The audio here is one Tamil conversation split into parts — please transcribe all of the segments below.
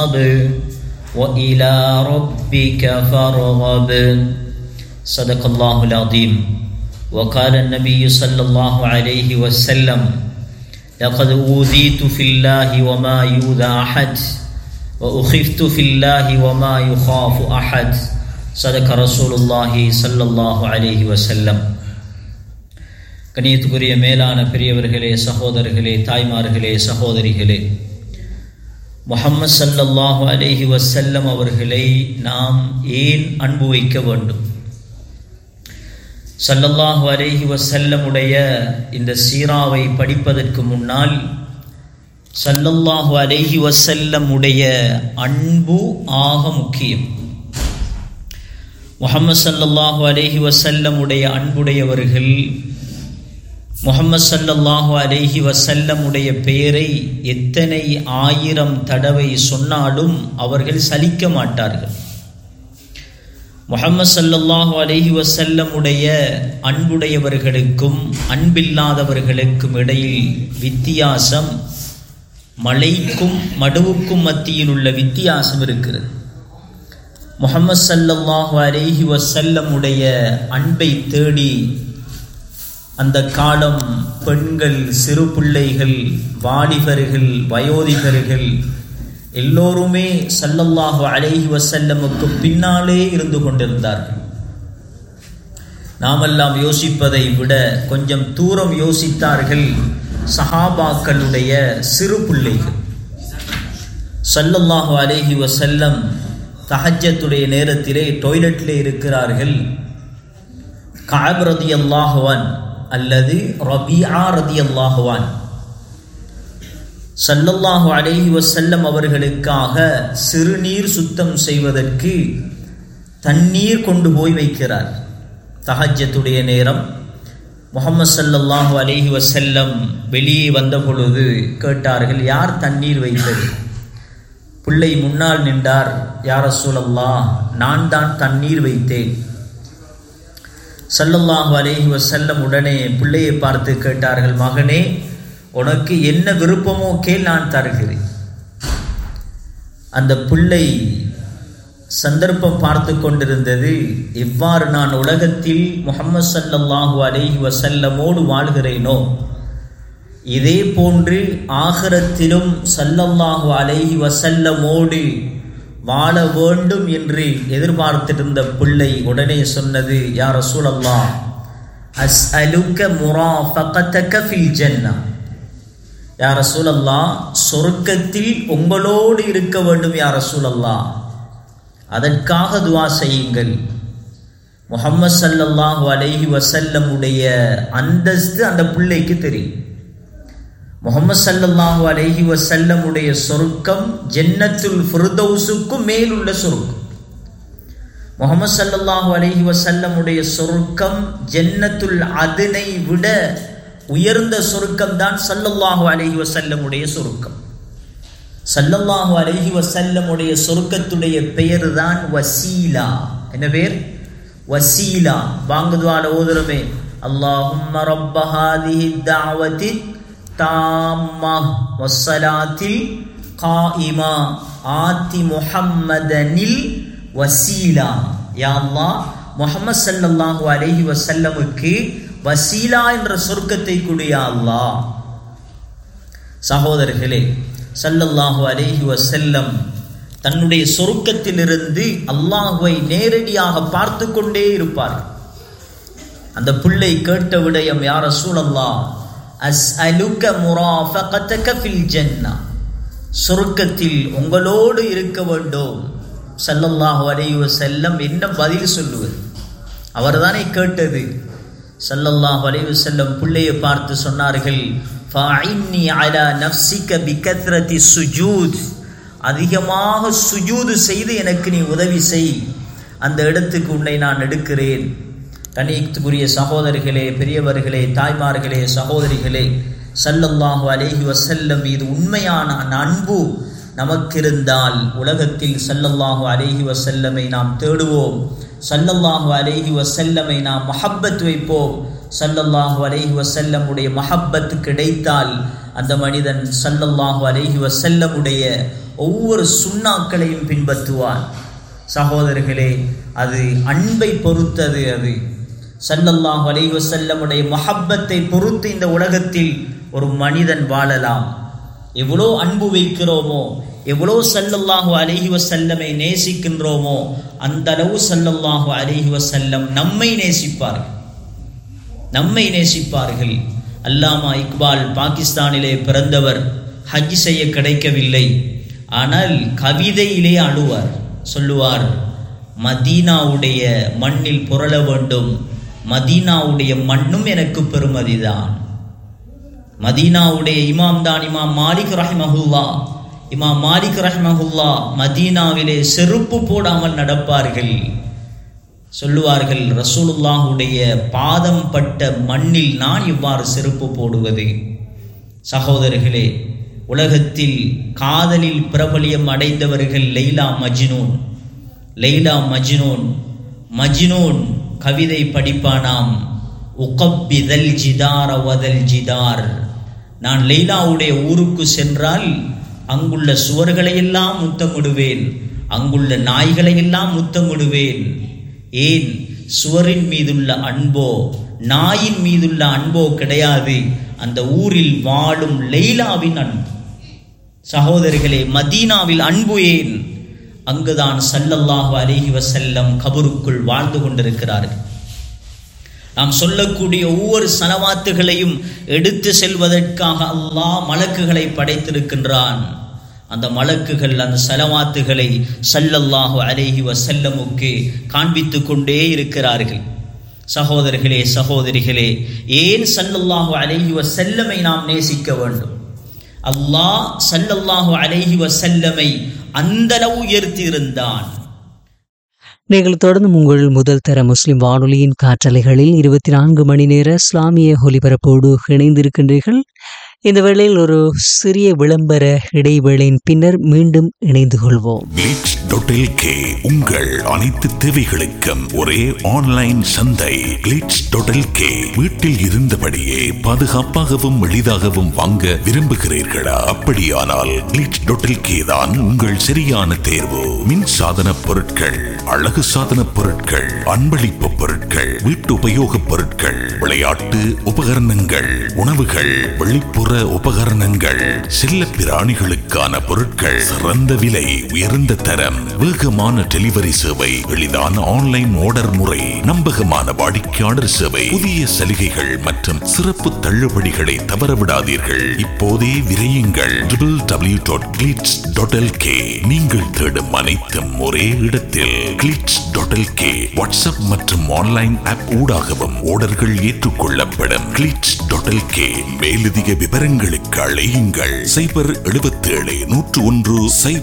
وإلى ربك فارغب صدق الله العظيم وقال النبي صلى الله عليه وسلم لقد أوذيت في الله وما يؤذى أحد وأخفت في الله وما يخاف أحد صدق رسول الله صلى الله عليه وسلم. கண்ணியத்துக்குரிய மேலான பெரியவர்களே, சகோதரர்களே, தாய்மார்களே, சகோதரிகளே, முஹம்மது ஸல்லல்லாஹு அலைஹி வஸல்லம் அவர்களை நாம் ஏன் அன்பு வைக்க வேண்டும்? ஸல்லல்லாஹு அலைஹி வஸல்லம் உடைய இந்த சீராவை படிப்பதற்கு முன்னால் ஸல்லல்லாஹு அலைஹி வஸல்லம் உடைய அன்பு ஆக முக்கியம். முஹம்மது ஸல்லல்லாஹு அலைஹி வஸல்லம் உடைய அன்புடையவர்கள் முஹம்மது ஸல்லல்லாஹு அலைஹி வஸல்லம் உடைய பெயரை எத்தனை ஆயிரம் தடவை சொன்னாலும் அவர்கள் சலிக்க மாட்டார்கள். முஹம்மது ஸல்லல்லாஹு அலைஹி வஸல்லம் உடைய அன்புடையவர்களுக்கும் அன்பில்லாதவர்களுக்கும் இடையில் வித்தியாசம் மலைக்கும் மடுவுக்கும் மத்தியில் உள்ள வித்தியாசம் இருக்கிறது. முஹம்மது ஸல்லல்லாஹு அலைஹி வஸல்லம் உடைய அன்பை தேடி அந்த காலம் பெண்கள், சிறு பிள்ளைகள், வாலிபர்கள், வயோதிகர்கள் எல்லோருமே ஸல்லல்லாஹு அலைஹி வஸல்லமுக்கு பின்னாலே இருந்து கொண்டிருந்தார்கள். நாமெல்லாம் யோசிப்பதை விட கொஞ்சம் தூரம் யோசித்தார்கள் சஹாபாக்களுடைய சிறு பிள்ளைகள். ஸல்லல்லாஹு அலைஹி வஸல்லம் தஹஜ்ஜத்துடைய நேரத்திலே டாய்லெட்டிலே இருக்கிறார்கள். கஅப் ரலியல்லாஹு அன்ஹு அல்லது ரபீஆ ரலியல்லாஹு அன்ஹு ஸல்லல்லாஹு அலைஹி வஸல்லம் அவர்களுக்காக சிறுநீர் சுத்தம் செய்வதற்கு தண்ணீர் கொண்டு போய் வைக்கிறார். தஹஜ்ஜத்துடைய நேரம். முஹம்மது ஸல்லல்லாஹு அலைஹி வஸல்லம் வெளியே வந்த பொழுது கேட்டார்கள், யார் தண்ணீர் வைத்தது? பிள்ளை முன்னால் நின்றார். யா ரசூலல்லாஹ், நான் தான் தண்ணீர் வைத்தேன். ஸல்லல்லாஹு அலைஹி வஸல்லம் உடனே பிள்ளையை பார்த்து கேட்டார்கள், மகனே, உனக்கு என்ன விருப்பமோ கேள், நான் தருகிறேன். அந்த பிள்ளை சந்தர்ப்பம் பார்த்து கொண்டிருந்தது, எவ்வாறு நான் உலகத்தில் முஹம்மது ஸல்லல்லாஹு அலைஹி வஸல்லமோடு வாழ்கிறேனோ இதே போன்று ஆகிரத்திலும் ஸல்லல்லாஹு அலைஹி வஸல்லமோடு வாழ வேண்டும் என்று எதிர்பார்த்திருந்த பிள்ளை உடனே சொன்னது, யா ரசூலல்லாஹ், அஸ்அலுக முராஃபகதக ஃபில் ஜன்னah. யா ரசூலல்லாஹ், சொர்க்கத்தில் உங்களோடு இருக்க வேண்டும் யா ரசூலல்லாஹ், அதற்காக துஆ செய்யுங்கள். முஹம்மது ஸல்லல்லாஹு அலைஹி வஸல்லம் உடைய அந்தஸ்து அந்த பிள்ளைக்கு தெரியும். முஹம்மது ஸல்லல்லாஹு அலைஹி வஸல்லம் உடைய சொர்க்கம் ஜன்னத்துல் ஃபிர்தௌஸுக்கு மேலுள்ள சொர்க்கம். முஹம்மது ஸல்லல்லாஹு அலைஹி வஸல்லம் உடைய சொர்க்கம் ஜன்னத்துல் அத்னை விட உயர்ந்த சொர்க்கம் தான் ஸல்லல்லாஹு அலைஹி வஸல்லம் உடைய சொர்க்கம். ஸல்லல்லாஹு அலைஹி வஸல்லம் உடைய சொர்க்கத்துடைய பெயர் தான் வசீலா. என்ன பேர்? வசீலா. வாங்குதுவால ஓதுறமே, அல்லாஹும்ம ரப்ப ஹாதிஹி தஅவதி தாம்மா வஸ்ஸலாத்தில் காயிமா ஆதி முஹம்மதனில் வசீலா. யா அல்லாஹ், முஹம்மது ஸல்லல்லாஹு அலைஹி வஸல்லமுக்கு வசீலா என்ற சொர்க்கத்தை கொடு யா அல்லாஹ். சகோதரர்களே, ஸல்லல்லாஹு அலைஹி வஸல்லம் தன்னுடைய சொர்க்கத்திலிருந்து அல்லாஹ்வை நேரடியாக பார்த்து கொண்டே இருப்பார். அந்த பிள்ளை கேட்ட விடயம், யா ரசூலல்லாஹ், அஸ்அலுக முராஃபகதக ஃபில் ஜன்னah, சொர்க்கத்தில் உங்களோடு இருக்க வேண்டும். ஸல்லல்லாஹு அலைஹி வஸல்லம் என்ன பதில் சொல்லுவது? அவர்தானே கேட்டது. ஸல்லல்லாஹு அலைஹி வஸல்லம் பிள்ளையை பார்த்து சொன்னார்கள், ஃபஇன்னி அலா நஃப்ஸிக பிகத்ரதி சுஜூத், அதிகமாக சுஜூது செய்து எனக்கு நீ உதவி செய், அந்த இடத்துக்கு உன்னை நான் எடுக்கிறேன். கண்ணியத்துக்குரிய சகோதரிகளே, பெரியவர்களே, தாய்மார்களே, சகோதரிகளே, ஸல்லல்லாஹு அலைஹி வஸல்லம் மீது உண்மையான அன்பு நமக்கிருந்தால் உலகத்தில் ஸல்லல்லாஹு அலைஹி வஸல்லமை நாம் தேடுவோம். ஸல்லல்லாஹு அலைஹி வஸல்லமை நாம் மஹப்பத் வைப்போம். ஸல்லல்லாஹு அலைஹி வஸல்லமுடைய மஹப்பத் கிடைத்தால் அந்த மனிதன் ஸல்லல்லாஹு அலைஹி வஸல்லமுடைய ஒவ்வொரு சுன்னாக்களையும் பின்பற்றுவார். சகோதரர்களே, அது அன்பை பொறுத்தது. அது ஸல்லல்லாஹு அலைஹி வஸல்லமுடைய மஹப்பத்தை பொறுத்து இந்த உலகத்தில் ஒரு மனிதன் வாழலாம். எவ்வளோ அன்பு வைக்கிறோமோ, எவ்வளோ ஸல்லல்லாஹு அலைஹி வஸல்லமை நேசிக்கின்றோமோ, அந்த அளவு ஸல்லல்லாஹு அலைஹி வஸல்லம் நம்மை நேசிப்பார்கள். அல்லாமா இக்பால் பாகிஸ்தானிலே பிறந்தவர், ஹஜ் செய்ய கிடைக்கவில்லை. ஆனால் கவிதையிலே அழுவார். சொல்லுவார், மதீனாவுடைய மண்ணில் புரள வேண்டும், மதீனாவுடைய மண்ணும் எனக்கு பெருமதிதான். மதீனாவுடைய இமாம் தான் இமாம் மாலிக் ரஹ்மஹுல்லா. இமாம் மாலிக் ரஹ்மஹுல்லா மதீனாவிலே செருப்பு போடாமல் நடப்பார்கள். சொல்லுவார்கள், ரசூலுல்லாஹுடைய பாதம் பட்ட மண்ணில் நான் இவ்வாறு செருப்பு போடுவது. சகோதரர்களே, உலகத்தில் காதலில் பிரபலியம் அடைந்தவர்கள் லைலா மஜ்னூன். மஜ்னூன் கவிதை படிப்பானாம், உகப்பிதல் ஜிதார வதல் ஜிதார். நான் லைலாவுடைய ஊருக்கு சென்றால் அங்குள்ள சுவர்களையெல்லாம் முத்தமிடுவேன், அங்குள்ள நாய்களையெல்லாம் முத்தமிடுவேன். ஏன்? சுவரின் மீதுள்ள அன்போ நாயின் மீதுள்ள அன்போ கிடையாது, அந்த ஊரில் வாழும் லைலாவின் அன்பு. சகோதரர்களே, மதீனாவில் அன்பு ஏன்? அங்குதான் ஸல்லல்லாஹு அலைஹி வஸல்லம் கபருக்குள் வாழ்ந்து கொண்டிருக்கிறார்கள். நாம் சொல்லக்கூடிய ஒவ்வொரு ஸலவாத்துகளையும் எடுத்து செல்வதற்காக அல்லாஹ் மலக்குகளை படைத்திருக்கின்றான். அந்த மலக்குகள் அந்த ஸலவாத்துகளை ஸல்லல்லாஹு அலைஹி வஸல்லமுக்கு காண்பித்து கொண்டே இருக்கிறார்கள். சகோதரர்களே, சகோதரிகளே, ஏன் ஸல்லல்லாஹு அலைஹி வஸல்லமை நாம் நேசிக்க வேண்டும்? அல்லாஹ் ஸல்லல்லாஹு அலைஹி வஸல்லமை அந்தளவு உயர்த்தி இருந்தான். நீங்கள் தொடர்ந்து உங்கள் முதல் தர முஸ்லிம் வானொலியின் காற்றலைகளில் 24 மணி நேர இஸ்லாமிய ஒலிபரப்போடு இணைந்திருக்கின்றீர்கள். இந்த வேளையில் ஒரு சிறிய விளம்பர இடைவேளையின் பின்னர் மீண்டும் இணைந்து கொள்வோம். glitch.lk உங்கள் அனைத்து தேவைகளுக்கும் ஒரே ஆன்லைன் சந்தை. glitch.lk. வீட்டில் இருந்தபடியே பாதுகாப்பாகவும் எளிதாகவும் வாங்க விரும்புகிறீர்களா? அப்படியானால் glitch.lk தான் உங்கள் சரியான தேர்வு. மின் சாதன பொருட்கள், அழகு சாதன பொருட்கள், அன்பளிப்பு பொருட்கள், வீட்டு உபயோக பொருட்கள், விளையாட்டு உபகரணங்கள், உணவுகள், வெளிப்புற உபகரணங்கள், செல்ல பிராணிகளுக்கான பொருட்கள், சிறந்த விலை, உயர்ந்த தரம், வேகமான டெலிவரி சேவை, எளிதான ஆன்லைன் ஆர்டர் முறை, நம்பகமான வாடிக்கையாளர் சேவை, புதிய சலுகைகள் மற்றும் சிறப்பு தள்ளுபடிகளை தவறவிடாதீர்கள். இப்போதே விரையுங்கள் www.glitch.lk. நீங்கள் தேடும் அனைத்தும் ஒரே இடத்தில். glitch.lk. வாட்ஸ்அப் மற்றும் ஆன்லைன் ஆப் ஊடாகவும் ஆர்டர்கள் ஏற்றுக்கொள்ளப்படும். glitch.lk. மேலதிக விவரங்களுக்கு அழையுங்கள் 077 101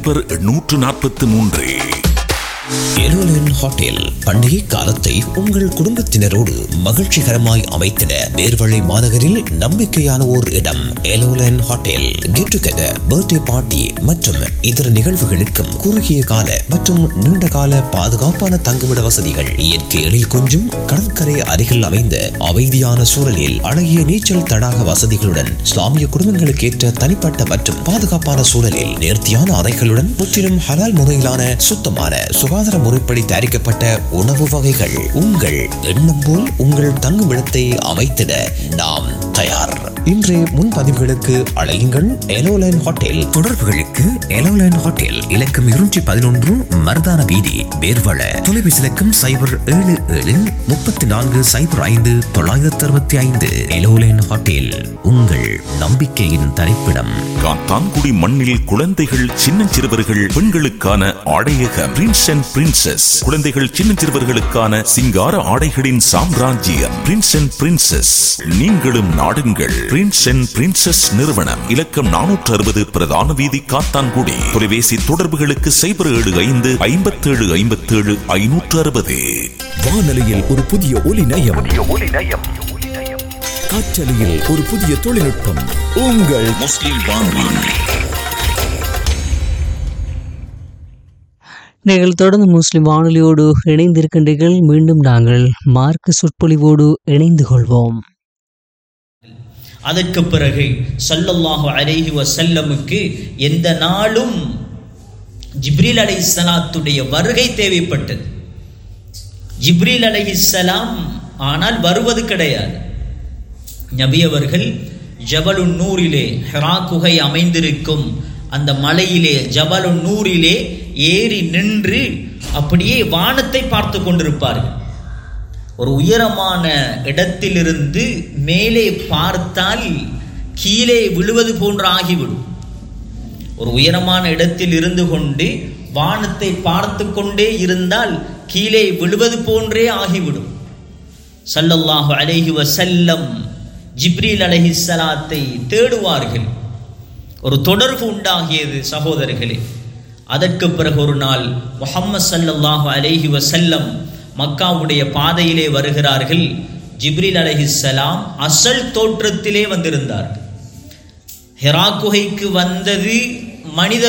0143. எலோலன் ஹோட்டல் பண்டிகை காலத்தை உங்கள் குடும்பத்தினரோடு மகிழ்ச்சிகரமாய் அமைத்திட நேர்வழி மாநகரில் நம்பிக்கையான ஓர் இடம். எலோலன் hotel get together, birthday party மற்றும் இதர நிகழ்வுகளுக்கும் குறுகிய கால மற்றும் நீண்ட கால பாதுகாப்பான தங்குமிட வசதிகள், இயற்கை எழில் கொஞ்சும் கடற்கரை அருகில் அமைந்த அமைதியான சூழலில் அழகிய நீச்சல் தடாக வசதிகளுடன், இஸ்லாமிய குடும்பங்களுக்கு ஏற்ற தனிப்பட்ட மற்றும் பாதுகாப்பான சூழலில் நேர்த்தியான அறைகளுடன், முற்றிலும் ஹலால் முறையிலான சுத்தமான சுகாதார முறைப்படி தயாரிக்கப்பட்ட உணவு வகைகள். உங்கள் எண்ணம் போல் உங்கள் தங்குமிடத்தை அமைத்திட நாம் தயார். இன்றைய முன்பதிவுகளுக்கு அழையுங்கள் எலோலைன் ஹோட்டல். தொடர்புகளுக்கு எலோலைன் ஹோட்டல் இலக்கம் 211 மர்தான வீதி, பேர்வள. தொலைபேசி இலக்கம் 077 34 05 965. எலோலைன் ஹோட்டல், உங்கள் நம்பிக்கையின் தரிப்பிடம். காத்தான்குடி மண்ணில் குழந்தைகள், சின்னஞ்சிறுவர்கள், பெண்களுக்கான ஆடையகம் பிரின்ஸ் அண்ட் பிரின்சஸ். குழந்தைகள், சின்னஞ்சிறுவர்களுக்கான சிங்கார ஆடைகளின் சாம்ராஜ்யம் பிரின்ஸ் அண்ட் பிரின்சஸ். நீங்களும் நாடுங்கள் பிரின்ஸ் அண்ட் பிரின்சஸ் நிறுவனம். இலக்கம் 460 பிரதான வீதி, காத்தான்குடி. தொலைபேசி தொடர்புகளுக்கு 075 57 57 560. வானொலியில் ஒரு புதிய ஒலி நயம், காற்றலையில் ஒரு புதிய தொழில்நுட்பம். உங்கள் முஸ்லிம் வானொலி. நீங்கள் தொடர்ந்து முஸ்லிம் வானொலியோடு இணைந்திருக்கின்றீர்கள். மீண்டும் நாங்கள் மார்க்க சொற்பொழிவோடு இணைந்து கொள்வோம். அதற்கு பிறகு ஸல்லல்லாஹு அலைஹி வஸல்லமுக்கு எந்த நாளும் ஜிப்ரீல் அலைஹிஸ்ஸலாத்துடைய வருகை தேவைப்பட்டது. ஜிப்ரீல் அலைஹிஸ்ஸலாம் ஆனால் வருவது கிடையாது. நபி அவர்கள் ஜபலுன் நூரிலே, ஹிரா குகை அமைந்திருக்கும் அந்த மலையிலே ஜபலுன் நூரிலே ஏறி நின்று அப்படியே வானத்தை பார்த்து கொண்டிருப்பார்கள். ஒரு உயரமான இடத்திலிருந்து மேலே பார்த்தால் கீழே விழுவது போன்று ஆகிவிடும். ஒரு உயரமான இடத்தில் இருந்து கொண்டு வானத்தை பார்த்து கொண்டே இருந்தால் கீழே விழுவது போன்றே ஆகிவிடும். ஸல்லல்லாஹு அலைஹி வஸல்லம் ஜிப்ரீல் அலைஹிஸ்ஸலாத்தை தேடுவார்கள். ஒரு தொடர்பு உண்டாகியது சகோதரர்களே. அதற்கு பிறகு ஒரு நாள் முஹம்மது ஸல்லல்லாஹு அலைஹி வஸல்லம் மக்காவுடைய பாதையிலே வருகிறார்கள். ஜிப்ரீல் அலைஹிஸ்ஸலாம் அசல் தோற்றத்திலே வந்திருந்தார்கள். ஹிரா குகைக்கு வந்தது மனித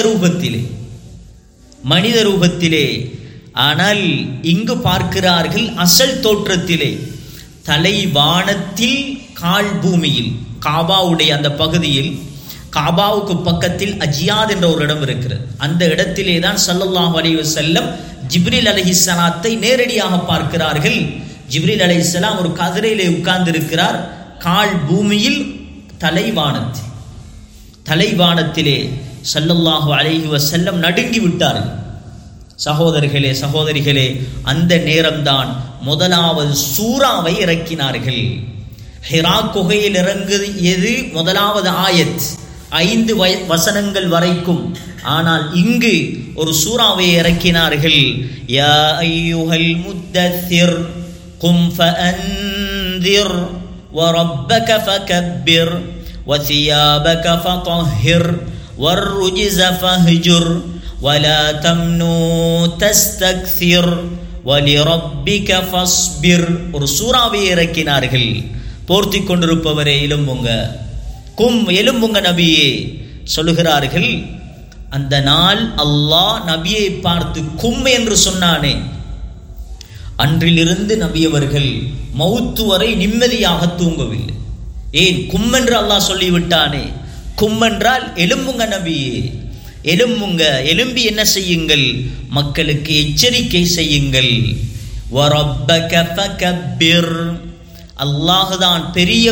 ரூபத்திலே, ஆனால் இங்கு பார்க்கிறார்கள் அசல் தோற்றத்திலே, தலை வானத்தில் கால் பூமியில். காபாவுடைய அந்த பகுதியில், காபாவுக்கு பக்கத்தில் அஜியாத் என்ற ஒரு இடம் இருக்கிறது. அந்த இடத்திலே தான் ஸல்லல்லாஹு அலைஹி வஸல்லம் ஜிப்ரீல் அலைஹிஸ்ஸலாத்தை நேரடியாக பார்க்கிறார்கள். ஜிப்ரீல் அலைஹிஸ்ஸலாம் ஒரு கதிரையிலே உட்கார்ந்திருக்கிறார். கால் பூமியில், தலைவானத்திலே ஸல்லல்லாஹு அலைஹி வஸல்லம் நடுங்கி விட்டார்கள். சகோதரிகளே, அந்த நேரம்தான் முதலாவது சூறாவை இறக்கினார்கள். ஹிரா குகையில் இறங்கியது முதலாவது ஆயத், 5 வசனங்கள் வரைக்கும். ஆனால் இங்கு ஒரு சூறாவை இறக்கினார்கள். யா அய்யுஹல் முத்தத்திர் கும் ஃபஅன்திர் வரப்பக ஃபகப்பிர் வசியாபக ஃபதஹிர் வர்ருஜ்ஸ ஃபஹ்ஜுர் வலா தம்னு தஸ்தக்சிர் வலிரப்பிக ஃபஸ்பிர். ஒரு சூறாவை இறக்கினார்கள். போர்த்தி கொண்டிருப்பவரே எலும்புங்க, எலும்புங்க நபியே சொல்லுகிறார்கள். அந்த நாள் அல்லாஹ் நபியை பார்த்து கும் என்று சொன்னானே, அன்றிலிருந்து நபியவர்கள் மௌத்து வரை நிம்மதியாக தூங்கவில்லை. ஏன்? கும் என்று அல்லாஹ் சொல்லிவிட்டானே. கும் என்றால் எலும்புங்க நபியே, எலும்புங்க, எலும்பி என்ன செய்யுங்கள்? மக்களுக்கு எச்சரிக்கை செய்யுங்கள். வரப்பக ஃபகப்பிர், அல்லாஹ்தான்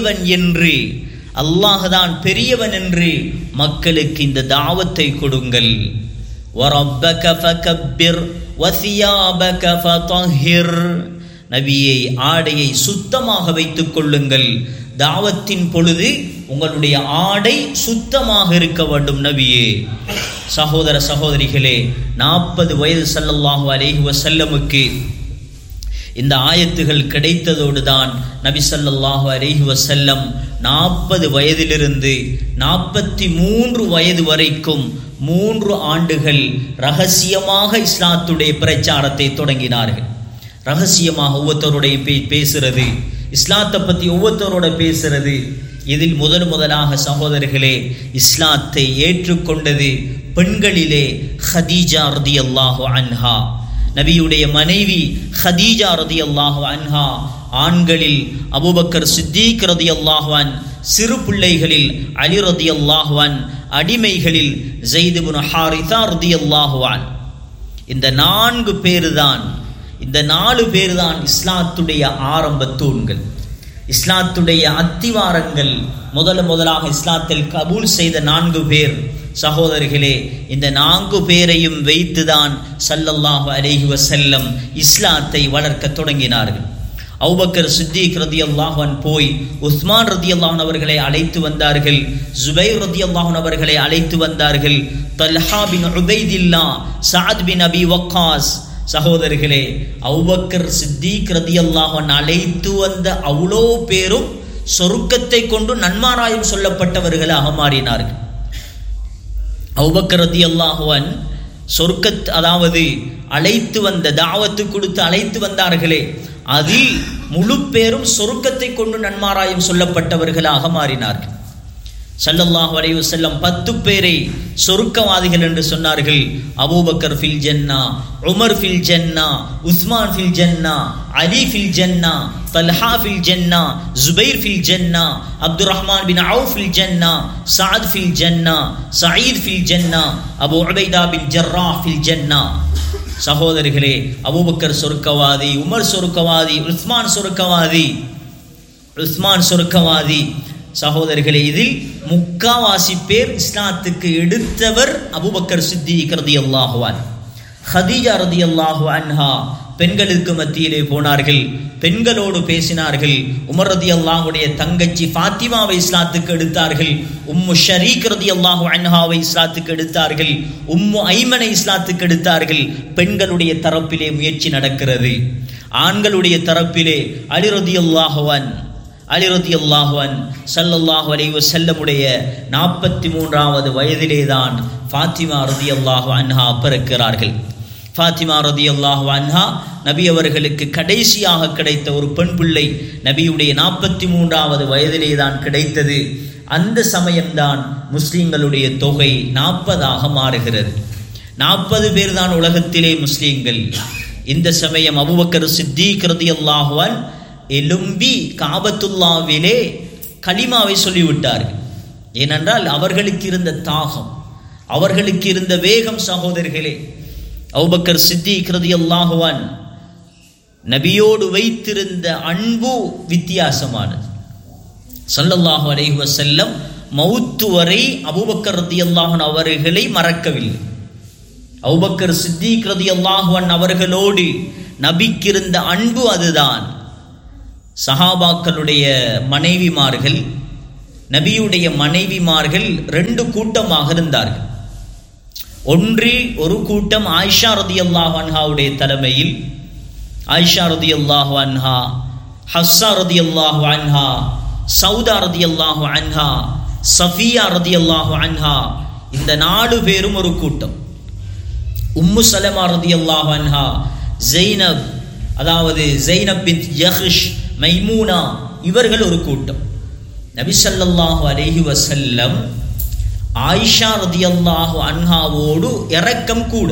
பெரியவன் என்று மக்களுக்கு இந்த தாவத்தை கொடுங்கள். வரப்பக ஃபகப்பிர் வசியாபக ஃபதஹிர், நபியை ஆடையை சுத்தமாக வைத்துக் கொள்ளுங்கள். தாவத்தின் பொழுது உங்களுடைய ஆடை சுத்தமாக இருக்க வேண்டும் நபியே. சகோதரிகளே, 40 வயது ஸல்லல்லாஹு அலைஹி வஸல்லமுக்கு இந்த ஆயத்துகள் கிடைத்ததோடு தான் நபி ஸல்லல்லாஹு அலைஹி வஸல்லம் 40 வயதிலிருந்து 43 வயது வரைக்கும் 3 ஆண்டுகள் ரகசியமாக இஸ்லாத்துடைய பிரச்சாரத்தை தொடங்கினார்கள். ரகசியமாக ஒவ்வொருத்தருடைய பேசுறது, இஸ்லாத்தை பற்றி ஒவ்வொருத்தரோட பேசுறது. இதில் முதலாக சகோதரர்களே இஸ்லாத்தை ஏற்றுக்கொண்டது பெண்களிலே ஹதீஜா ரதியல்லாஹு அன்ஹா, நபியுடைய மனைவி ஹதீஜா ரதியல்லாஹு அன்ஹா. ஆண்களில் அபூபக்கர் சித்தீக் ரதியல்லாஹு அன், சிறு பிள்ளைகளில் அலி ரதியல்லாஹு அன், அடிமைகளில் ஸைத் இப்னு ஹாரிஸா ரதியல்லாஹு அன். இந்த 4 பேர் தான் இஸ்லாத்துடைய ஆரம்ப தூண்கள், இஸ்லாத்துடைய அத்திவாரங்கள். முதலாக இஸ்லாத்தில் கபூல் செய்த 4 பேர் சகோதரிகளே. இந்த 4 பேரையும் வைத்துதான் ஸல்லல்லாஹு அலைஹி வஸல்லம் இஸ்லாத்தை வளர்க்க தொடங்கினார்கள். அபூபக்கர் சித்தீக் ரதியல்லாஹு அன்ஹு போய் உஸ்மான் ரதியல்லாஹு அன்ஹு அவர்களை அழைத்து வந்தார்கள். ஜுபைர் ரதியல்லாஹு அன்ஹு அவர்களை அழைத்து வந்தார்கள். தல்ஹா பின் உபைதில்லா, சஅத் பின் அபி வக்காஸ். சகோதரிகளே, அபூபக்கர் சித்தீக் ரதியல்லாஹு அன்ஹு அழைத்து வந்த அவ்வளோ பேரும் சொர்க்கத்தை கொண்டு நன்மாராயம் சொல்லப்பட்டவர்களாக மாறினார்கள். அபூபக்கர் ரதியல்லாஹு அன்ஹு அதாவது அழைத்து வந்த, தாவத்து கொடுத்து அழைத்து வந்தார்களே, அதில் முழு பேரும் சொர்க்கத்தை கொண்டு நன்மாராயம் சொல்லப்பட்டவர்களாக மாறினார்கள். ஸல்லல்லாஹு அலைஹி வஸல்லம் 10 பேரை சொர்க்கவாதிகள் என்று சொன்னார்கள். அபூபக்கர் ஃபில் ஜன்னா, உமர் ஃபில் ஜன்னா, உஸ்மான் ஃபில் ஜன்னா, அலி ஃபில் ஜன்னா, தல்ஹா ஃபில் ஜன்னா, ஜுபைர் ஃபில் ஜன்னா, அப்துர் ரஹ்மான் பின் அவுஃப் ஃபில் ஜன்னா, சஅத் ஃபில் ஜன்னா, சயீத் ஃபில் ஜன்னா, அபூ உபைதா பின் ஜர்ராஹ் ஃபில் ஜன்னா. சகோதரிகளே, அபூபக்கர் சொர்க்கவாதி, உமர் சொர்க்கவாதி, உஸ்மான் சொர்க்கவாதி. சகோதரிகளே, இதில் முக்காவாசி பேர் இஸ்லாத்துக்கு எடுத்தவர் அபூபக்கர் சித்திக் ரலியல்லாஹு அன்ஹு. ஹதீஜா ரலியல்லாஹு அன்ஹா பெண்களுக்கு மத்தியிலே போனார்கள், பெண்களோடு பேசினார்கள். உமர் ரலியல்லாஹுடைய தங்கச்சி ஃபாத்திமாவை இஸ்லாத்துக்கு எடுத்தார்கள். உம்மு ஷரீக் ரலியல்லாஹு அன்ஹாவை இஸ்லாத்துக்கு எடுத்தார்கள். உம்மு ஐமனை இஸ்லாத்துக்கு எடுத்தார்கள். பெண்களுடைய தரப்பிலே முயற்சி நடக்கிறது. ஆண்களுடைய தரப்பிலே அலி ரலியல்லாஹு அன்ஹு ஸல்லல்லாஹு அலைஹி வஸல்லமுடைய 43வது வயதிலே தான் ஃபாத்திமா ரலியல்லாஹு அன்ஹா பிறக்கிறார்கள். ஃபாத்திமா ரலியல்லாஹு அன்ஹா நபி அவர்களுக்கு கடைசியாக கிடைத்த ஒரு பெண் பிள்ளை. நபியுடைய 43வது வயதிலே தான் கிடைத்தது. அந்த சமயம்தான் முஸ்லிம்களுடைய தொகை 40ஆக மாறுகிறது. 40 பேர் தான் உலகத்திலே முஸ்லிம்கள். இந்த சமயம் அபூபக்கர் சித்திக் ரலியல்லாஹு அன்ஹு எலும்பி காபத்துல்லாவிலே கலிமாவை சொல்லிவிட்டார்கள். ஏனென்றால் அவர்களுக்கு இருந்த தாகம், அவர்களுக்கு இருந்த வேகம். சகோதரர்களே, அபூபக்கர் சித்திக் ரலியல்லாஹு அன்ஹு நபியோடு வைத்திருந்த அன்பு வித்தியாசமானது. ஸல்லல்லாஹு அலைஹி வஸல்லம் மௌத்து வரை அபூபக்கர் ரலியல்லாஹு அன்ஹு அவர்களை மறக்கவில்லை. அபூபக்கர் சித்திக் ரலியல்லாஹு அன்ஹு அவர்களோடு நபிக்கு இருந்த அன்பு அதுதான். சஹாபாக்களுடைய மனைவிமார்கள், நபியுடைய மனைவிமார்கள் 2 கூட்டமாக இருந்தார்கள். ஒரு கூட்டம் ஆயிஷா ரலியல்லாஹு அன்ஹாவுடைய தலைமையில், ஆயிஷா ரலியல்லாஹு அன்ஹா, ஹஃப்ஸா ரலியல்லாஹு அன்ஹா, சௌதா ரலியல்லாஹு அன்ஹா, சஃபியா ரலியல்லாஹு அன்ஹா, இந்த 4 பேரும் ஒரு கூட்டம். உம்மு சலமா ரலியல்லாஹு அன்ஹா, ஜைனப், அதாவது ஜைனப் பின்த் ஜஹ்ஷ், மைமூனா, இவர்கள் ஒரு கூட்டம். நபி ஸல்லல்லாஹு அலைஹி வஸல்லம் ஆயிஷா ரலியல்லாஹு அன்ஹாவோடு இரக்கம் கூட,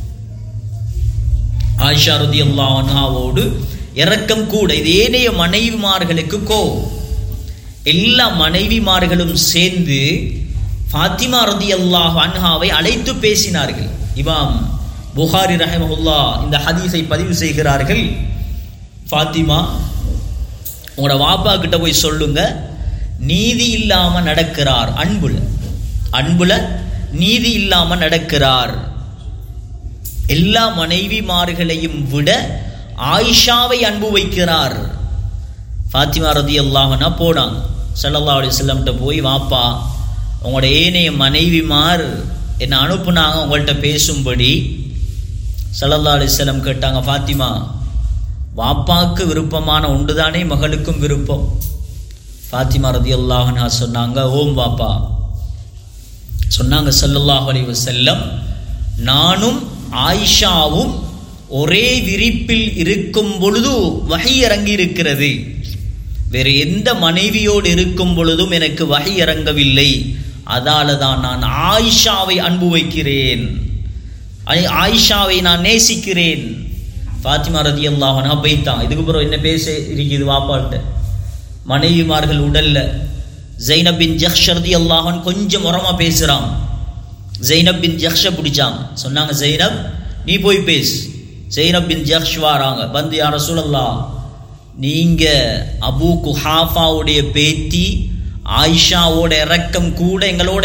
ஆயிஷா ரலியல்லாஹு அன்ஹாவோடு இரக்கம் கூட. இது ஏனைய மனைவிமார்களுக்கு கோபம். எல்லா மனைவிமார்களும் சேர்ந்து ஃபாத்திமா ரலியல்லாஹு அன்ஹாவை அழைத்து பேசினார்கள். இமாம் புகாரி ரஹிமஹுல்லாஹ் இந்த ஹதீஸை பதிவு செய்கிறார்கள். ஃபாத்திமா, உங்களோட வாப்பா கிட்ட போய் சொல்லுங்க, நீதி இல்லாம நடக்கிறார், அன்புல நீதி இல்லாம நடக்கிறார். எல்லா மனைவிமார்களையும் விட ஆயிஷாவை அன்பு வைக்கிறார். ஃபாத்திமா ரலியல்லாஹு அன்ஹா போனாங்க. ஸல்லல்லாஹு அலைஹி வஸல்லம் கிட்ட போய், வாப்பா, உங்களோட ஏனைய மனைவிமார் என்ன அனுப்புனாங்க உங்கள்கிட்ட பேசும்படி. ஸல்லல்லாஹு அலைஹி வஸல்லம் கேட்டாங்க, ஃபாத்திமா, வாப்பாக்கு விருப்பமான ஒன்றுதானே மகளுக்கும் விருப்பம்? ஃபாத்திமா ரலியல்லாஹு அன்ஹா சொன்னாங்க, ஓம் வாப்பா. சொன்னாங்க ஸல்லல்லாஹு அலைஹி வஸல்லம், நானும் ஆயிஷாவும் ஒரே விரிப்பில் இருக்கும் பொழுது வஹி இறங்கி இருக்கிறது. வேறு எந்த மனைவியோடு இருக்கும் பொழுதும் எனக்கு வஹி இறங்கவில்லை. அதால தான் நான் ஆயிஷாவை அன்பு வைக்கிறேன், ஆயிஷாவை நான் நேசிக்கிறேன். ஃபாத்திமா ரலியல்லாஹு அன்ஹா போய்தான். இதுக்கு பிறகு என்ன பேச இருக்குது வாப்பாட்ட? மனைவிமார்கள் உடல்ல ஜைனப் பின் ஜஹ்ஷ் ரலியல்லாஹு அன்ஹு கொஞ்சம் உரமா பேசுறான். ஜைனப் பின் ஜஹ்ஷை பிடிச்சாங்க. சொன்னாங்க, ஜைனப் நீ போய் பேசு. ஜைனப் பின் ஜஹ்ஷ் வாராங்க. வந்து, யா ரசூலல்லாஹ், நீங்க அபூ குஹாஃபாவுடைய பேத்தி ஆயிஷாவோட இரக்கம் கூட, எங்களோட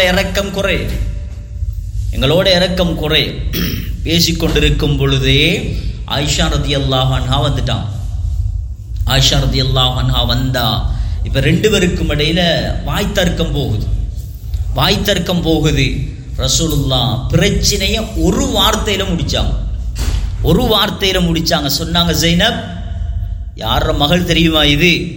இரக்கம் குறை. பேசிக்கொண்டிருக்கும் பொழுதே ஆயிஷா ரலியல்லாஹு அன்ஹா வந்துட்டான். ஆயிஷா ரலியல்லாஹு அன்ஹா வந்தா இப்ப 2 பேருக்கும் இடையில வாய் தர்க்கம் போகுது. ரசூலுல்லாஹ் பிரச்சனைய ஒரு வார்த்தையில முடிச்சாங்க. சொன்னாங்க, ஜைனப், யார மகள் தெரியுமா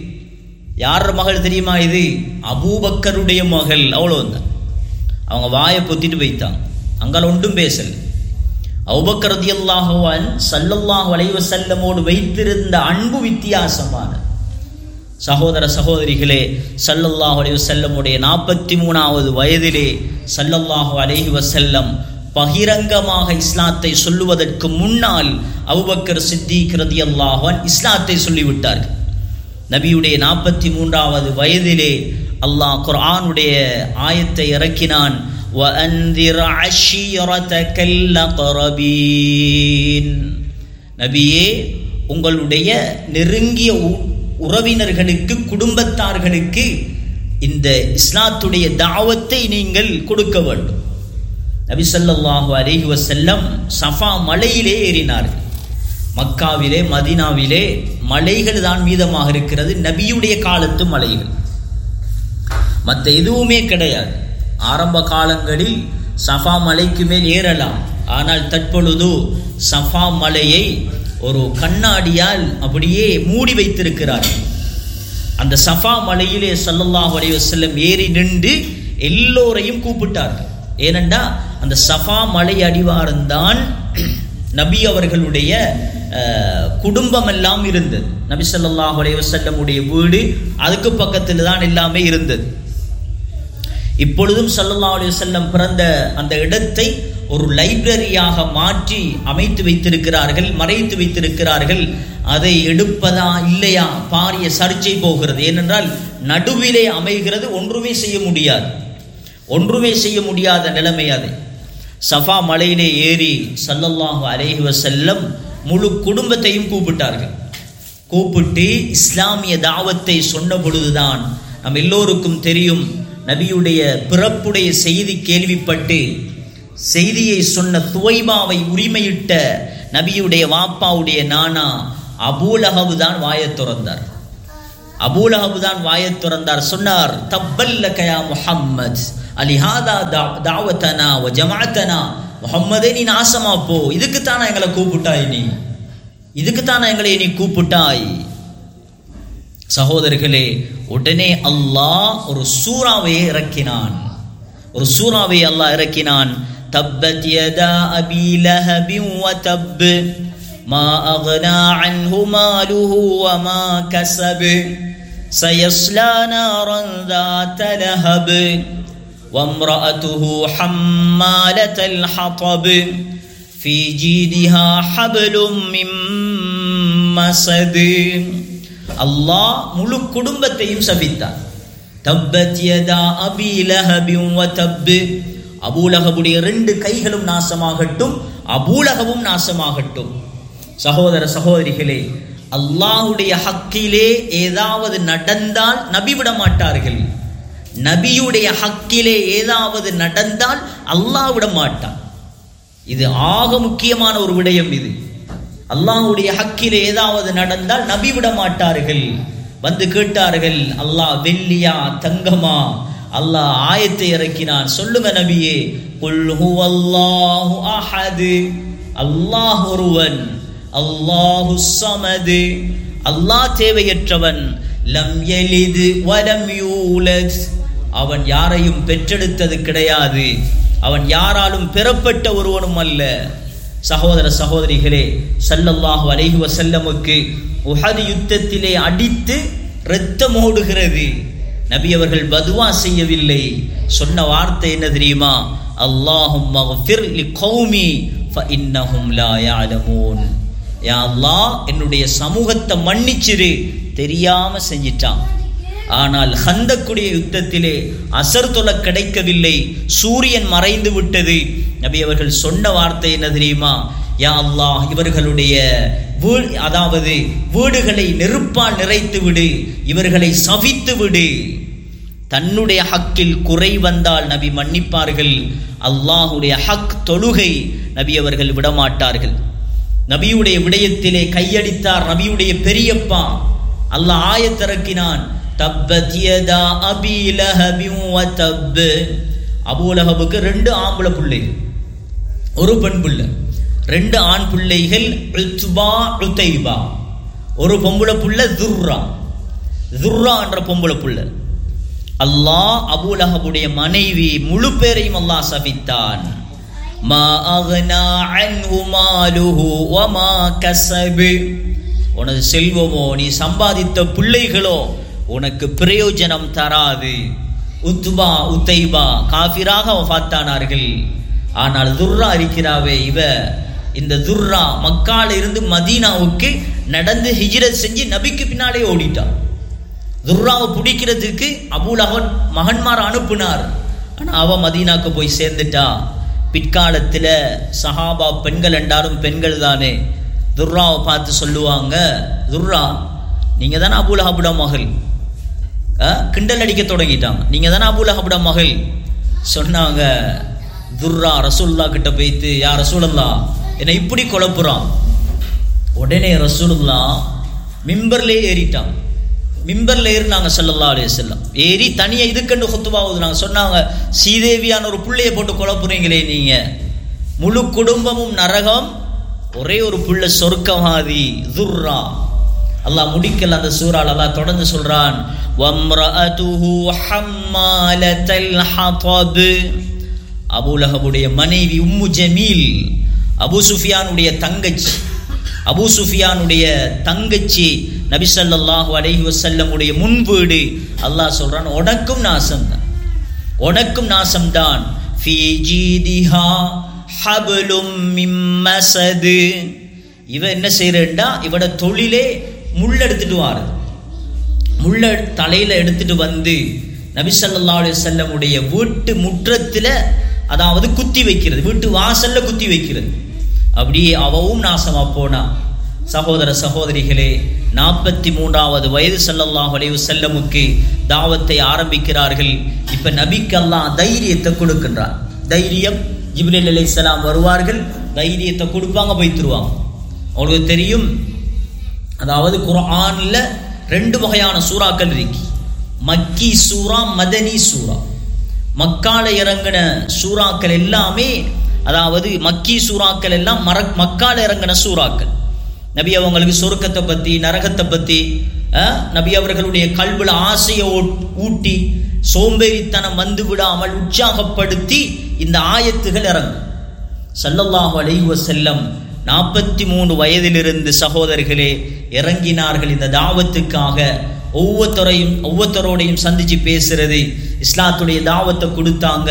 இது? அபூபக்கருடைய மகள். அவ்வளவுதான். அவங்க வாயை பொத்திட்டு போய்த்தாங்க. அங்கால ஒன்றும் பேசல. அபூபக்கர் ரலியல்லாஹு அன்ஹு ஸல்லல்லாஹு அலைஹி வஸல்லமோடு வைத்திருந்த அன்பு வித்தியாசமானது. சகோதர சகோதரிகளே, ஸல்லல்லாஹு அலைஹி வஸல்லமுடைய 43வது வயதிலே ஸல்லல்லாஹு அலைஹி வஸல்லம் பகிரங்கமாக இஸ்லாத்தை சொல்லுவதற்கு முன்னால் அபூபக்கர் சித்தீக் ரலியல்லாஹு அன்ஹு இஸ்லாத்தை சொல்லிவிட்டார்கள். நபியுடைய 43வது வயதிலே அல்லாஹ் குர்ஆனுடைய ஆயத்தை இறக்கினான். வஅன்திர் அஷீரதகல் அக்ரபீன். நபியே, உங்களுடைய நெருங்கிய உறவினர்களுக்கு, குடும்பத்தார்களுக்கு இந்த இஸ்லாத்துடைய தாவத்தை நீங்கள் கொடுக்க வேண்டும். நபி ஸல்லல்லாஹு அலைஹி வஸல்லம் சஃபா மலையிலே ஏறினார்கள். மக்காவிலே, மதீனாவிலே மலைகள் தான் மீதமாக இருக்கிறது, நபியுடைய காலத்து மலைகள், மற்ற எதுவுமே கிடையாது. ஆரம்ப காலங்களில் சஃபா மலைக்கு மேல் ஏறலாம், ஆனால் தற்பொழுது சஃபா மலையை ஒரு கண்ணாடியால் அப்படியே மூடி வைத்திருக்கிறார்கள். அந்த சஃபா மலையிலே ஸல்லல்லாஹு அலைஹி வஸல்லம் ஏறி நின்று எல்லோரையும் கூப்பிட்டார்கள். ஏனென்றா அந்த சஃபா மலை அடிவாரம்தான் நபி அவர்களுடைய குடும்பம் எல்லாம் இருந்தது. நபி ஸல்லல்லாஹு அலைஹி வஸல்லமுடைய வீடு அதுக்கு பக்கத்தில் தான் எல்லாமே இருந்தது. இப்பொழுதும் ஸல்லல்லாஹு அலைஹி வஸல்லம் பிறந்த அந்த இடத்தை ஒரு லைப்ரரியாக மாற்றி அமைத்து வைத்திருக்கிறார்கள், மறைத்து வைத்திருக்கிறார்கள். அதை எடுப்பதா இல்லையா பாரிய சர்ச்சை போகிறது. ஏனென்றால் நடுவிலே அமைகிறது, ஒன்றுமே செய்ய முடியாத நிலைமை. அது சஃபா மலையிலே ஏறி ஸல்லல்லாஹு அலைஹி வஸல்லம் முழு குடும்பத்தையும் கூப்பிட்டார்கள். கூப்பிட்டு இஸ்லாமிய தாவத்தை சொன்ன பொழுதுதான் நம் எல்லோருக்கும் தெரியும், நபியுடைய பிறப்புடைய செய்தி கேள்விப்பட்டு செய்தியை சொன்ன துவைபாவை உரிமையிட்ட நபியுடைய வாப்பாவுடைய நானா அபூலஹப் தான் வாயத் துறந்தார். சொன்னார், தப்பல்லக யா முஹம்மத் அலிஹாதா தாவத்தனா வ ஜமாஅத்தனா. முஹம்மதே, நீ நாசமா போ, இதுக்குத்தானா எங்களை கூப்பிட்டாய்? சகோதரர்களே, உடனே அல்லாஹ் ஒரு சூறாவை இறக்கினான். தப்பத் யதா அபீ லஹபின் வ தப் மா அக்னா அன்ஹு மாலுஹு வ மா கஸப் சயஸ்லா நாரன் ذات லஹப் வம்ரஅத்துஹு ஹம்மாலத்தல் ஹதப் ஃபீ ஜீதிஹா ஹப்லும் மின் மஸத். அல்லாஹ் முழு குடும்பத்தையும் சபித்தார். தப்பத் யதா அபீ லஹபின் வ தப். அபூலஹபுடைய 2 கைகளும் நாசமாகட்டும், அபூலஹபும் நாசமாகட்டும். சகோதர சகோதரிகளே, அல்லாஹ்வுடைய ஹக்கிலே ஏதாவது நடந்தால் நபி விட மாட்டார்கள். நபியுடைய ஹக்கிலே ஏதாவது நடந்தால் அல்லாஹ் விட மாட்டான். இது ஆக முக்கியமான ஒரு விடயம். இது அல்லாஹ்வுடைய ஹக்கிலே ஏதாவது நடந்தால் நபி விட மாட்டார்கள். வந்து கேட்டார்கள், அல்லாஹ் வெள்ளியா தங்கமா? அல்லாஹ் ஆயத்தை இறக்கினான். சொல்லுங்க நபியே, குல் ஹுவல்லாஹு அஹத், அல்லாஹ் ஒருவன், அல்லாஹு ஸமத், அல்லாஹ் தேவையற்றவன், லம் யலித் வலம் யூலத், அவன் யாரையும் பெற்றெடுத்தது கிடையாது, அவன் யாராலும் பெறப்பட்ட ஒருவனும் அல்ல. சகோதர சகோதரிகளே, ஸல்லல்லாஹு அலைஹி வஸல்லமுக்கு உஹது யுத்தத்திலே அடித்து இரத்தம் ஓடுகிறது. நபி அவர்கள் பதுவா செய்யவில்லை. சொன்ன வார்த்தை என்ன தெரியுமா? அல்லாஹும்ம ஃபிர் லிகௌமி ஃபஇன்னஹும் லா யஅலமூன். யா அல்லாஹ், என்னுடைய சமூகத்தை மன்னிச்சிரு, தெரியாம செஞ்சிட்டான். ஆனால் ஹந்தக்குடைய யுத்தத்திலே அசர் தொலை கிடைக்கவில்லை, சூரியன் மறைந்து விட்டது. நபி அவர்கள் சொன்ன வார்த்தை என்ன தெரியுமா? யா அல்லாஹ், இவர்களுடைய வீடுகளை நெருப்பால் நிறைத்து விடு, இவர்களை சபித்து விடு. தன்னுடைய ஹக்கில் குறை வந்தால் நபி மன்னிப்பார்கள். அல்லாஹுடைய ஹக் தொழுகை நபி அவர்கள் விடமாட்டார்கள். நபியுடைய விடயத்திலே கையடித்தார் நபியுடைய பெரியப்பா. அல்லாஹ் ஆயத்திறக்கினான், தப்பத் யதா அபீ லஹபின் வ தப். அபூலஹபுக்கு 2 ஆம்பளை பிள்ளைகள், ஒரு பெண் பிள்ளை. 2 ஆண் பிள்ளைகள், உத்பா உதைபா. ஒரு பொம்பளை புள்ள துர்ரா என்ற பொம்பளை புள்ள. அல்லாஹ் அபூலஹபுடைய மனைவி முழு பேரையும் அல்லாஹ் சபித்தான். மா அக்னா அன்ஹு மாலுஹு வ மா கஸப். உனது செல்வமோ, நீ சம்பாதித்த பிள்ளைகளோ உனக்கு பிரயோஜனம் தராது. உத்பா உத்தைபா காஃபிராக வஃபாத்தானார்கள். ஆனால் துர்ரா இருக்கிறாவே, இந்த துர்ரா மக்கால இருந்து மதீனாவுக்கு நடந்து ஹிஜ்ரத் செஞ்சு நபிக்கு பின்னாலே ஓடிட்டான். துர்ராவை பிடிக்கிறதுக்கு அபூலஹப் மகன்மார் அனுப்புனார். ஆனால் அவ மதீனாவுக்கு போய் சேர்ந்துட்டா. பிற்காலத்தில் சஹாபா பெண்கள் என்றாலும் பெண்கள் தானே, துர்ராவை பார்த்து சொல்லுவாங்க, துர்ரா நீங்கள் தானே அபூலஹபுட மகள். கிண்டல் அடிக்க தொடங்கிட்டாங்க, நீங்கள் தானே அபூலஹபுட மகள். சொன்னாங்க துர்ரா ரசூலுல்லாஹ் கிட்ட போய்த்து, யா ரசூலுல்லாஹ் என்னை இப்படி குழப்புறான். உடனே ரசூலுல்லாஹ் மிம்பர்லேயே ஏறிட்டாங்க. மிம்பர்ல ஏறினாங்க ஸல்லல்லாஹு அலைஹி வஸல்லம். ஏறி தனியா இதுக்கண்டு ஹுத்பா ஓதுனாங்க. சொன்னாங்க, சீதேவியான ஒரு புள்ளையை போட்டு குழப்புறீங்களே நீங்க, முழு குடும்பமும் நரகம், ஒரே ஒரு புள்ள சொர்க்கவாதி துர்ரா. அல்லாஹ் முடிக்கல அந்த சூறால. அல்லாஹ் தொடர்ந்து சொல்றான், வம்ரஅதுஹு ஹம்மாலத்தல் ஹதப். அபூலஹபுடைய மனைவி உம்மு ஜமீல், அபூ சுஃபியானுடைய தங்கச்சி. அபூ சுஃபியானுடைய தங்கச்சி நபி ஸல்லல்லாஹு அலைஹி வஸல்லம் உடைய முன்வீடு. அல்லாஹ் சொல்றான், உனக்கும் நாசம்தான், உனக்கும் நாசம்தான். ஃபீ ஜீதிஹா ஹப்லும் மின் மஸத். இவ என்ன செய்யறா, இவட தொழிலே முள் எடுத்துட்டு வாரு. முள்ள தலையில எடுத்துட்டு வந்து நபி ஸல்லல்லாஹு அலைஹி வஸல்லம் உடைய வீட்டு முற்றத்துல, அதாவது குத்தி வைக்கிறது, வீட்டு வாசல்ல குத்தி வைக்கிறது. அப்படியே அவவும் நாசமா போனா. சகோதர சகோதரிகளே, 43வது வயது ஸல்லல்லாஹு அலைஹி வஸல்லமுக்கு தாவத்தை ஆரம்பிக்கிறார்கள். இப்ப நபிக்கு அல்லாஹ் தைரியத்தை கொடுக்கின்றார். தைரியம், ஜிப்ரீல் அலைஹிஸ்ஸலாம் வருவார்கள், தைரியத்தை கொடுப்பாங்க, போய்த்துருவாங்க. அவங்களுக்கு தெரியும், அதாவது குர்ஆன்ல 2 வகையான சூறாக்கள் இருக்கு, மக்கி சூரா, மதனி சூரா. மக்கால இறங்கின சூறாக்கள் எல்லாமே, அதாவது மக்கி சூறாக்கள் எல்லாம் மக்கால இறங்கின சூறாக்கள். நபி அவங்களுக்கு சொர்க்கத்தை பத்தி, நரகத்தை பத்தி, நபி அவர்களுடைய கல்வில ஆசையை ஊட்டி சோம்பேறித்தனம் வந்து விடாமல் உற்சாகப்படுத்தி இந்த ஆயத்துகள் இறங்கும். ஸல்லல்லாஹு அலைஹி வஸல்லம் 43 வயதிலிருந்து சகோதரர்களே இறங்கினார்கள் இந்த தாவத்துக்காக. ஒவ்வொருத்தரோடையும் சந்திச்சு பேசுறது, இஸ்லாத்துடைய தாவத்தை கொடுத்தாங்க.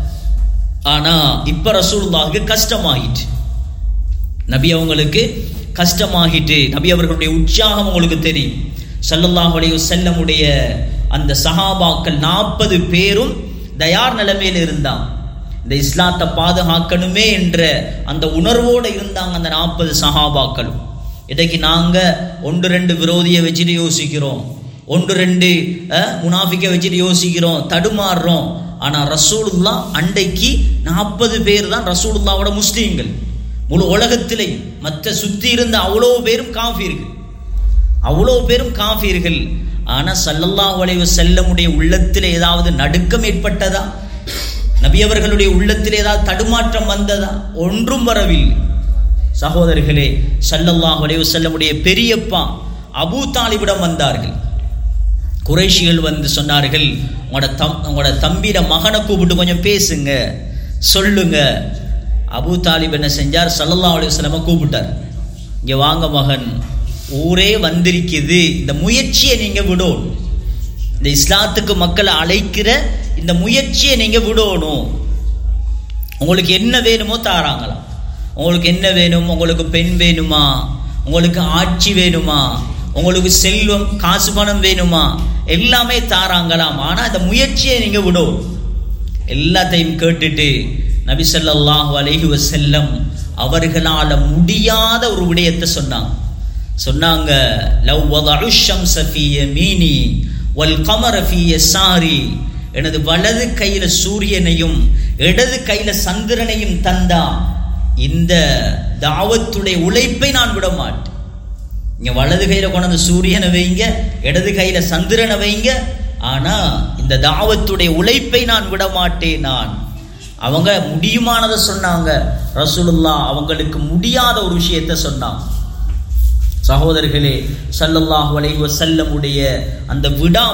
ஆனா இப்ப ரசூலுல்லாஹ்க்கு கஷ்டமாயிட்டு, நபி அவங்களுக்கு கஷ்டமாகிட்டு. நபி அவர்களுடைய உற்சாகம் உங்களுக்கு தெரியும். ஸல்லல்லாஹு அலைஹி வஸல்லம் உடைய அந்த சஹாபாக்கள் 40 பேரும் தயார் நிலைமையில் இருந்தாங்க. இந்த இஸ்லாத்தை பாதுகாக்கணுமே என்ற அந்த உணர்வோடு இருந்தாங்க அந்த 40 சஹாபாக்களும். இன்றைக்கு நாங்க 1-2 விரோதியை வச்சுட்டு யோசிக்கிறோம், 1-2 முனாஃபிக்கை வச்சுட்டு யோசிக்கிறோம், தடுமாறுறோம். ஆனா ரசூலுல்லாஹ் அன்றைக்கு 40 பேர் தான் ரசூலுல்லாவோட முஸ்லீம்கள். முழு உலகத்திலே மற்ற சுத்தி இருந்த அவ்வளோ பேரும் காஃபிர்கள், அவ்வளோ பேரும் காஃபிர்கள். ஆனா ஸல்லல்லாஹு அலைஹி வஸல்லமுடைய உள்ளத்தில் ஏதாவது நடுக்கம் ஏற்பட்டதா? நபி அவர்களுடைய உள்ளத்தில் ஏதாவது தடுமாற்றம் வந்ததா? ஒன்றும் வரவில்லை. சகோதரர்களே, ஸல்லல்லாஹு அலைஹி வஸல்லமுடைய பெரியப்பா அபூ தாலிபிடம் வந்தார்கள். குறைஷிகள் வந்து சொன்னார்கள், உங்களோட தம்பியிட மகனை கூப்பிட்டு கொஞ்சம் பேசுங்க, சொல்லுங்க. அபூ தாலிப் என்ன செஞ்சார், ஸல்லல்லாஹு அலைஹி வஸல்லம் கூப்பிட்டார். இங்க வாங்க மகன், ஊரே வந்திருக்குது, இந்த முயற்சியை நீங்க விடணும், இந்த இஸ்லாத்துக்கு மக்களை அழைக்கிற இந்த முயற்சியை நீங்க விடணும். உங்களுக்கு என்ன வேணுமோ தாராங்களாம். உங்களுக்கு என்ன வேணும்? உங்களுக்கு பெண் வேணுமா? உங்களுக்கு ஆட்சி வேணுமா? உங்களுக்கு செல்வம், காசு பணம் வேணுமா? எல்லாமே தாராங்களாம். ஆனா இந்த முயற்சியை நீங்க விடும். எல்லாத்தையும் கேட்டுட்டு நபி ஸல்லல்லாஹு அலைஹி வஸல்லம் அவர்களால முடியாத ஒரு விடயத்தை சொன்னாங்க. லவ் வதஉ ஷம்ஸ ஃபீ யமீனி வல் கமர ஃபீ யஸாரி. எனது வலது கையில சூரியனையும் இடது கையில சந்திரனையும் தந்தா இந்த தாவத்துடைய உழைப்பை நான் விட மாட்டேன். இங்க வலது கையில கொண்டு சூரியனை வைங்க, இடது கையில சந்திரனை வைங்க, ஆனா இந்த தாவத்துடைய உழைப்பை நான் விட மாட்டேன். அவங்க முடியுமானதை சொன்னாங்க. ரசூலுல்லாஹ் அவங்களுக்கு முடியாத ஒரு விஷயத்தை சொன்னாங்க. சகோதரர்களே, ஸல்லல்லாஹு அலைஹி வஸல்லம் உடைய அந்த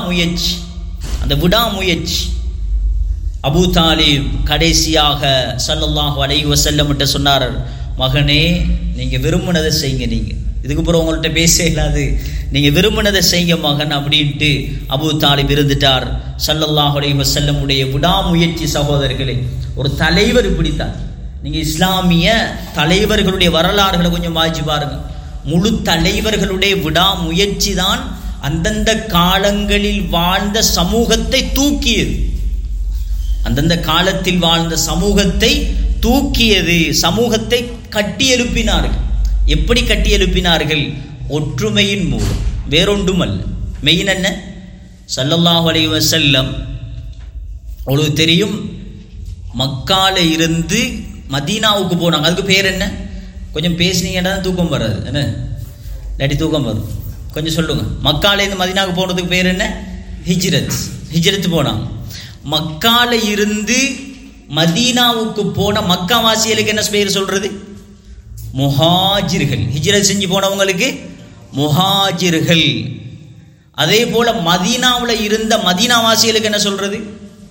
விடாமுயற்சி அபூ தாலிப் கடைசியாக ஸல்லல்லாஹு அலைஹி வஸல்லம் கிட்ட சொன்னார், மகனே நீங்க விரும்பினதை செய்யுங்க, நீங்க இதுக்கு அப்புறம் உங்கள்கிட்ட பேச இல்லாது, நீங்கள் விரும்பினதை செய்ய மகன் அப்படின்ட்டு அபூ தாலிப் இருந்துட்டார். ஸல்லல்லாஹு அலைஹி வஸல்லம் உடைய விடாமுயற்சி சகோதரர்களே. ஒரு தலைவர் இப்படித்தான். நீங்கள் இஸ்லாமிய தலைவர்களுடைய வரலாறுகளை கொஞ்சம் வாய்ச்சி பாருங்க. முழு தலைவர்களுடைய விடாமுயற்சி தான் அந்தந்த காலங்களில் வாழ்ந்த சமூகத்தை தூக்கியது. அந்தந்த காலத்தில் வாழ்ந்த சமூகத்தை தூக்கியது. சமூகத்தை கட்டி எழுப்பினார்கள். எப்படி கட்டி எழுப்பினார்கள்? ஒற்றுமையின் மூலம், வேறொன்றும் அல்ல. மெயின் என்ன? ஸல்லல்லாஹு அலைஹி வஸல்லம் உங்களுக்கு தெரியும், மக்கால இருந்து மதீனாவுக்கு போனாங்க. அதுக்கு பேர் என்ன? கொஞ்சம் பேசினீங்கன்னா தூக்கம் வராது, என்ன இல்லாட்டி தூக்கம் வரும். கொஞ்சம் சொல்லுங்க. மக்கால இருந்து மதீனாவுக்கு போனதுக்கு பேர் என்ன? ஹிஜ்ரத். ஹிஜ்ரத் போனாங்க. மக்கால இருந்து மதீனாவுக்கு போன மக்காவாசிகளுக்கு என்ன பேர் சொல்றது? முஹாஜிர்கள். ஹிஜ்ரத் செஞ்சு போனவங்களுக்கு முஹாஜிர்கள். அதே போல மதீனாவில் இருந்த மதீனாவாசிகளுக்கு என்ன சொல்றது?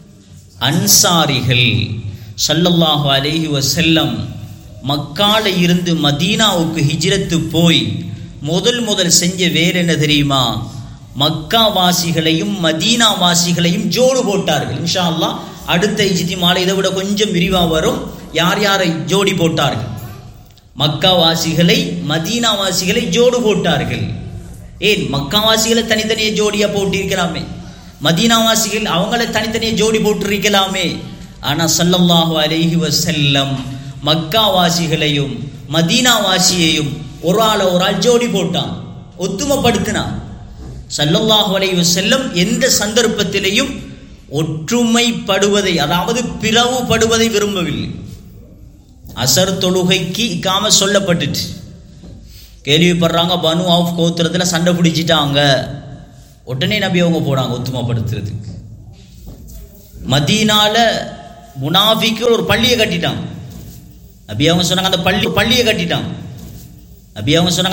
அன்சாரிகள். ஸல்லல்லாஹு அலைஹி வஸல்லம் மக்கால இருந்து மதீனாவுக்கு ஹிஜ்ரத்து போய் முதல் செஞ்ச வேறு என்ன தெரியுமா? மக்காவாசிகளையும் மதீனாவாசிகளையும் ஜோடு போட்டார்கள். இன்ஷா அல்லாஹ் அடுத்த இஜ்திமால இதை விட கொஞ்சம் விரிவாக வரும். யார் யாரை ஜோடி போட்டார்கள்? மக்காவாசிகளை மதீனாவாசிகளை ஜோடு போட்டார்கள். ஏன் மக்காவாசிகளை தனித்தனியே ஜோடியா போட்டிருக்கலாமே, மதீனாவாசிகள் அவங்கள தனித்தனியே ஜோடி போட்டிருக்கலாமே. ஆனால் ஸல்லல்லாஹு அலைஹி வஸல்லம் மக்காவாசிகளையும் மதீனாவாசியையும் ஒரு ஆள் ஜோடி போட்டான், ஒத்துமைப்படுத்தினான். ஸல்லல்லாஹு அலைஹி வஸல்லம் எந்த சந்தர்ப்பத்திலையும் ஒற்றுமைப்படுவதை, அதாவது பிளவுபடுவதை விரும்பவில்லை. அசர் தொழுகைக்கு இக்காம சொல்லப்பட்டுச்சு. கேள்விப்படுறாங்க, பனு ஆஃப் கோத்திரத்தில் சண்டை பிடிச்சிட்டாங்க. உடனே நபி அவங்க போனாங்க ஒத்துமைப்படுத்துறதுக்கு. மதீனால முனாஃபிக்கு ஒரு பள்ளியை கட்டிட்டாங்க. நபி அவங்க சொன்னாங்க அந்த பள்ளியை கட்டிட்டாங்க. நபி அவங்க சொன்னாங்க